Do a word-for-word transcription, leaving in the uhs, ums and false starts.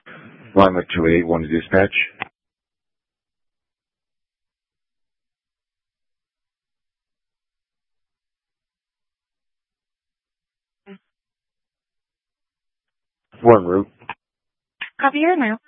Lima two eight one to dispatch. One route. Copy here now.